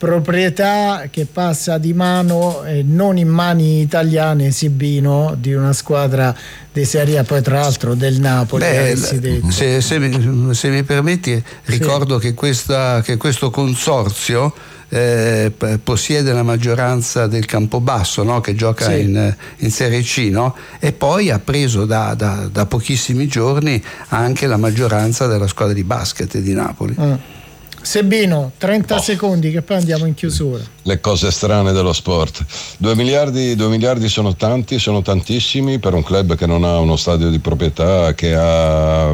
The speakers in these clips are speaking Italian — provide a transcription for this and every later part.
proprietà che passa di mano non in mani italiane, Sebino, di una squadra di Serie A, poi tra l'altro del Napoli. Se mi permetti, ricordo che questo consorzio possiede la maggioranza del Campobasso, no? Che gioca in Serie C, no? E poi ha preso da pochissimi giorni anche la maggioranza della squadra di basket di Napoli. Sebino, 30 secondi che poi andiamo in chiusura. Le cose strane dello sport. 2 miliardi sono tanti, sono tantissimi per un club che non ha uno stadio di proprietà, che ha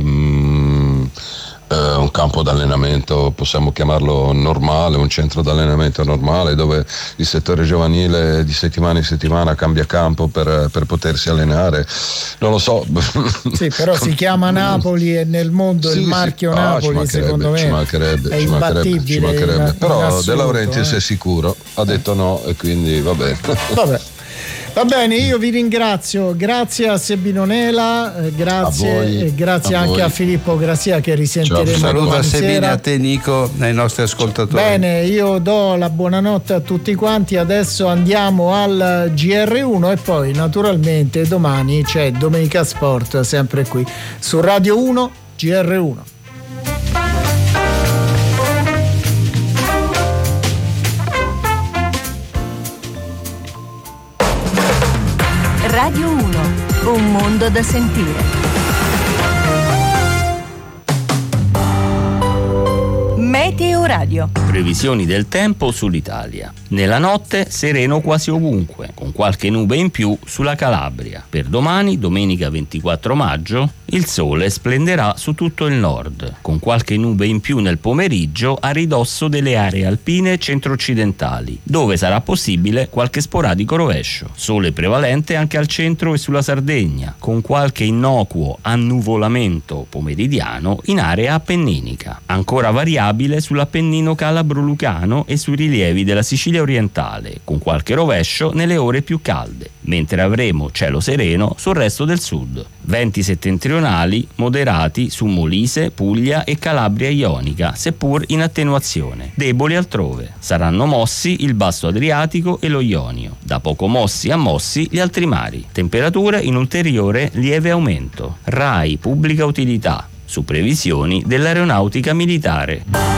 un campo d'allenamento, possiamo chiamarlo normale, un centro d'allenamento normale, dove il settore giovanile di settimana in settimana cambia campo per potersi allenare. Non lo so. Sì, però si chiama Napoli e nel mondo il marchio Napoli secondo me è imbattibile. Però De Laurentiis è sicuro, ha detto no, e quindi va bene. Va bene, io vi ringrazio, grazie a Sebino Nela, grazie anche a Filippo Grazia, che risentiremo. Saluto a Sebino, a te Nico, ai nostri ascoltatori. Bene, io do la buonanotte a tutti quanti, adesso andiamo al GR1 e poi naturalmente domani c'è Domenica Sport, sempre qui su Radio 1 GR1. Radio 1, un mondo da sentire. Meteo Radio. Previsioni del tempo sull'Italia. Nella notte sereno quasi ovunque, con qualche nube in più sulla Calabria. Per domani, domenica 24 maggio, il sole splenderà su tutto il nord, con qualche nube in più nel pomeriggio a ridosso delle aree alpine centro-occidentali, dove sarà possibile qualche sporadico rovescio. Sole prevalente anche al centro e sulla Sardegna, con qualche innocuo annuvolamento pomeridiano in area appenninica. Ancora variabile sull'Appennino calabro-lucano e sui rilievi della Sicilia orientale, con qualche rovescio nelle ore più calde, mentre avremo cielo sereno sul resto del sud. Venti settentrionali moderati su Molise, Puglia e Calabria ionica, seppur in attenuazione, deboli altrove. Saranno mossi il basso Adriatico e lo Ionio, da poco mossi a mossi gli altri mari. Temperature in ulteriore lieve aumento. RAI Pubblica Utilità, su previsioni dell'aeronautica militare.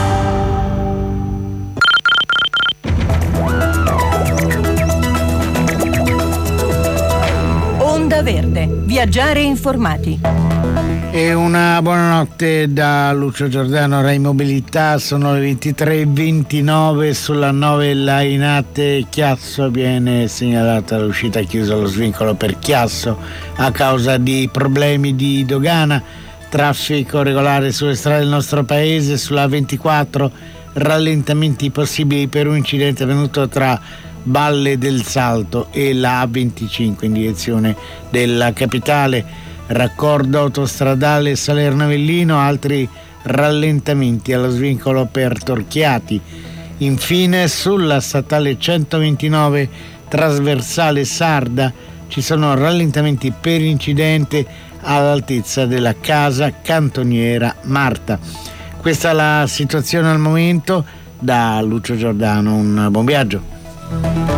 Onda Verde, viaggiare informati. E una buonanotte da Lucio Giordano, Rai Mobilità. Sono le 23:29 sulla 9 Lainate Chiasso. Viene segnalata l'uscita chiusa lo svincolo per Chiasso a causa di problemi di dogana. Traffico regolare sulle strade del nostro paese. Sulla 24 rallentamenti possibili per un incidente avvenuto tra Valle del Salto e la A25 in direzione della capitale. Raccordo autostradale Salerno-Avellino, altri rallentamenti allo svincolo per Torchiati. Infine sulla statale 129 trasversale Sarda ci sono rallentamenti per incidente all'altezza della casa cantoniera Marta. Questa è la situazione al momento. Da Lucio Giordano un buon viaggio.